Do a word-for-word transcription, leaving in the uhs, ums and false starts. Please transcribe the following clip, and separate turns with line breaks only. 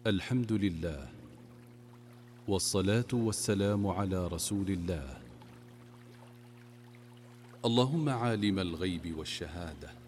الحمد لله، والصلاة والسلام على رسول الله. اللهم عالم الغيب والشهادة،